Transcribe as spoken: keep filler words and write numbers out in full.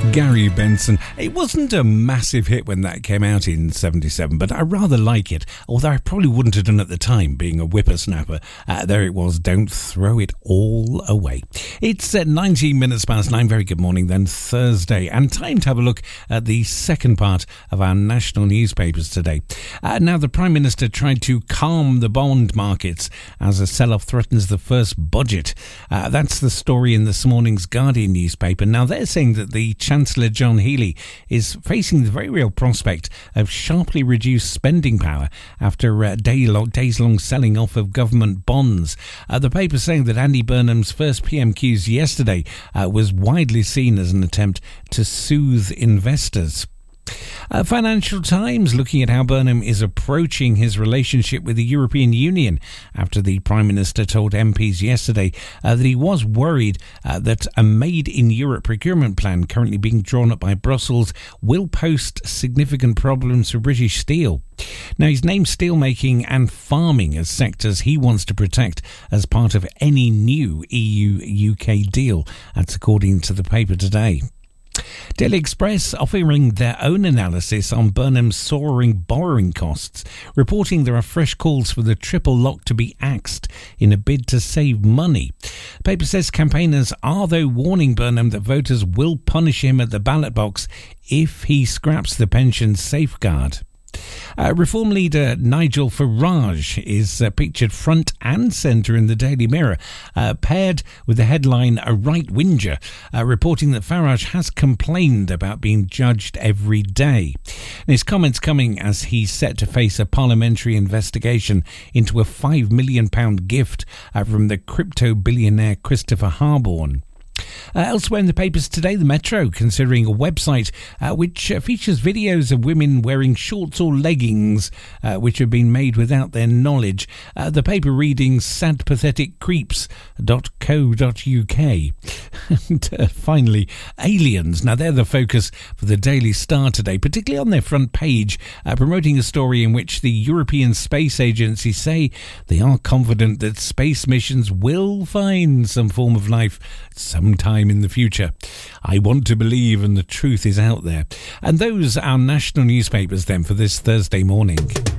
Gary Benson. It wasn't a massive hit when that came out in seventy-seven, but I rather like it, although I probably wouldn't have done at the time, being a whippersnapper. Uh, there it was, Don't Throw It All Away. It's uh, nineteen minutes past nine. Very good morning then, Thursday, and time to have a look at the second part of our national newspapers today. Uh, now, the Prime Minister tried to calm the bond markets as a sell-off threatens the first budget. Uh, that's the story in this morning's Guardian newspaper. Now, they're saying that the Chancellor John Healey is facing the very real prospect of sharply reduced spending power after uh, day-long, days-long selling off of government bonds. Uh, the paper saying that Andy Burnham's first P M Qs yesterday uh, was widely seen as an attempt to soothe investors. Uh, Financial Times looking at how Burnham is approaching his relationship with the European Union after the Prime Minister told M Ps yesterday uh, that he was worried uh, that a made-in-Europe procurement plan currently being drawn up by Brussels will pose significant problems for British steel. Now, he's named steelmaking and farming as sectors he wants to protect as part of any new E U U K deal. That's according to the paper today. Daily Express offering their own analysis on Burnham's soaring borrowing costs, reporting there are fresh calls for the triple lock to be axed in a bid to save money. The paper says campaigners are, though, warning Burnham that voters will punish him at the ballot box if he scraps the pension safeguard. Uh, Reform leader Nigel Farage is uh, pictured front and centre in the Daily Mirror, uh, paired with the headline A Right Whinger, uh, reporting that Farage has complained about being judged every day. And his comments coming as he's set to face a parliamentary investigation into a five million pounds gift uh, from the crypto billionaire Christopher Harborne. Uh, elsewhere in the papers today, the Metro considering a website uh, which uh, features videos of women wearing shorts or leggings uh, which have been made without their knowledge. Uh, the paper reading sad pathetic creeps dot co dot uk. And uh, finally, aliens. Now, they're the focus for the Daily Star today, particularly on their front page, uh, promoting a story in which the European Space Agency say they are confident that space missions will find some form of life sometime in the future. I want to believe, and the truth is out there. And those are national newspapers then for this Thursday morning.